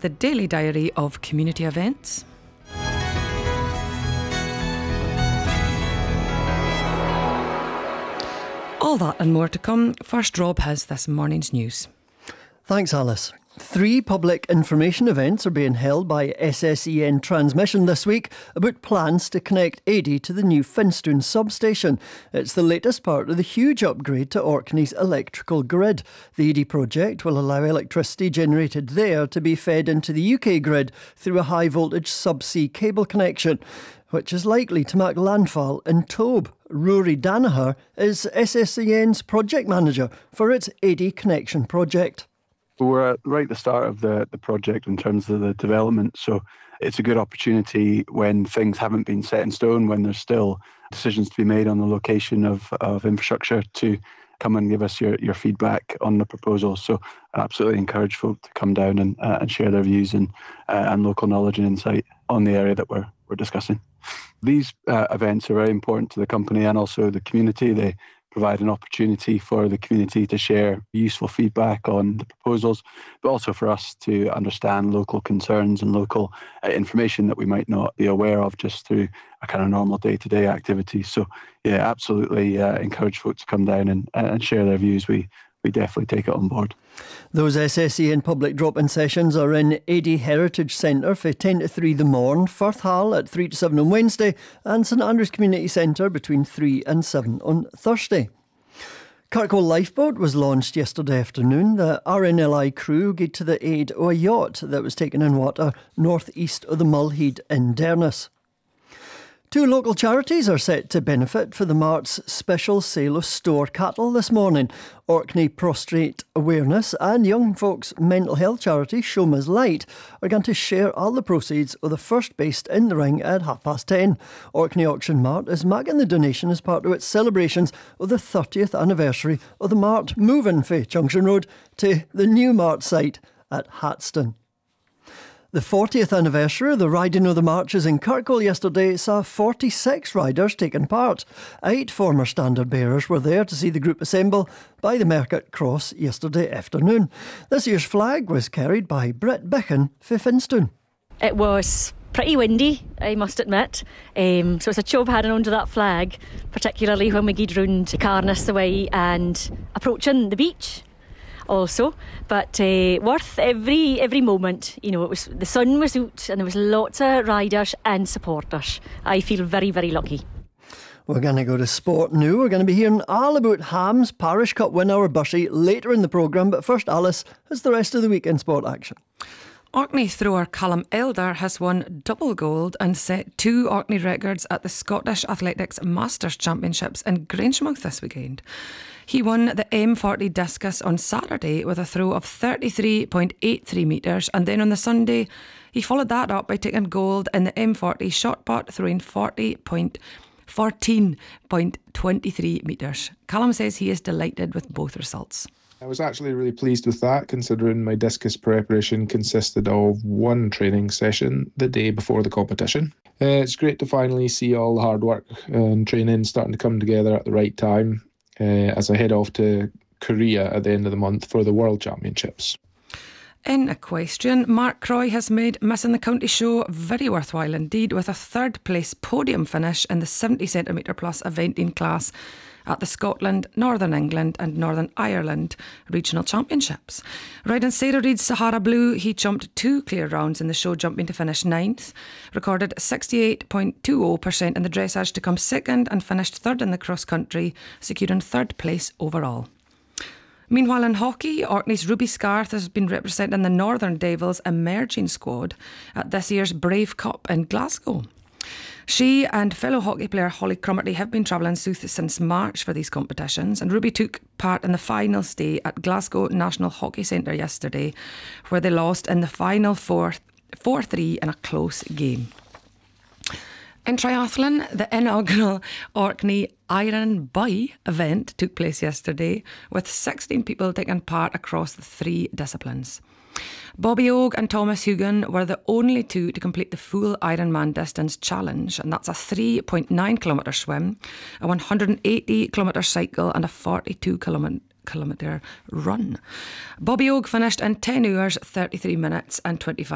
the daily diary of community events. All that and more to come. First, Rob has this morning's news. Thanks, Alice. 3 public information events are being held by SSEN Transmission this week about plans to connect Ady to the new Finstone substation. It's the latest part of the huge upgrade to Orkney's electrical grid. The Ady project will allow electricity generated there to be fed into the UK grid through a high voltage subsea cable connection, which is likely to make landfall in Tobe. Rory Danaher is SSEN's project manager for its Ady connection project. We're right at the start of the project in terms of the development, so it's a good opportunity when things haven't been set in stone, when there's still decisions to be made on the location of infrastructure, to come and give us your feedback on the proposal. So I absolutely encourage folk to come down and share their views and local knowledge and insight on the area that we're discussing. These events are very important to the company and also the community. They provide an opportunity for the community to share useful feedback on the proposals, but also for us to understand local concerns and local information that we might not be aware of just through a kind of normal day-to-day activity. So yeah, absolutely encourage folks to come down and share their views. We definitely take it on board. Those SSEN public drop-in sessions are in Ady Heritage Centre for 10 to 3 the morn, Firth Hall at 3 to 7 on Wednesday, and St Andrews Community Centre between 3 and 7 on Thursday. Kirkwall Lifeboat was launched yesterday afternoon. The RNLI crew gaed to the aid of a yacht that was taken in water north-east of the Mulhead in Dernis. 2 local charities are set to benefit for the Mart's special sale of store cattle this morning. Orkney Prostrate Awareness and young folks' mental health charity Shoma's Light are going to share all the proceeds of the first based in the ring at 10:30. Orkney Auction Mart is making the donation as part of its celebrations of the 30th anniversary of the Mart moving from Junction Road to the new Mart site at Hatston. The 40th anniversary of the riding of the marches in Kirkwall yesterday saw 46 riders taking part. 8 former standard bearers were there to see the group assemble by the Market Cross yesterday afternoon. This year's flag was carried by Britt Bichen for Finstone. It was pretty windy, I must admit, so it's a job heading onto that flag, particularly when we gaed round Carness the way and approaching the beach also, but worth every moment. You know, it was, the sun was out and there was lots of riders and supporters. I feel very, very lucky. We're going to go to sport now. We're going to be hearing all about Ham's Parish Cup winner Bushy later in the programme, but first Alice has the rest of the weekend sport action. Orkney thrower Callum Elder has won double gold and set 2 Orkney records at the Scottish Athletics Masters Championships in Grangemouth this weekend. He won the M40 discus on Saturday with a throw of 33.83 metres, and then on the Sunday he followed that up by taking gold in the M40 shot put, throwing 14.23 metres. Callum says he is delighted with both results. I was actually really pleased with that, considering my discus preparation consisted of 1 training session the day before the competition. It's great to finally see all the hard work and training starting to come together at the right time as I head off to Korea at the end of the month for the World Championships. In equestrian, Mark Croy has made Missing the County show very worthwhile indeed, with a 3rd place podium finish in the 70 centimetre plus eventing class at the Scotland, Northern England and Northern Ireland Regional Championships. Riding Sarah Reid's Sahara Blue, he jumped 2 clear rounds in the show, jumping to finish 9th, recorded 68.20% in the dressage to come 2nd and finished 3rd in the cross country, securing 3rd place overall. Meanwhile in hockey, Orkney's Ruby Scarth has been representing the Northern Devils emerging squad at this year's Brave Cup in Glasgow. She and fellow hockey player Holly Cromarty have been travelling south since March for these competitions, and Ruby took part in the final stay at Glasgow National Hockey Centre yesterday, where they lost in the final 4-3 in a close game. In triathlon, the inaugural Orkney Iron Buy event took place yesterday, with 16 people taking part across the 3 disciplines. Bobby Ogue and Thomas Hugan were the only 2 to complete the full Ironman distance challenge, and that's a 3.9 kilometre swim, a 180 kilometre cycle and a 42 kilometre run. Bobby Ogue finished in 10 hours, 33 minutes and 25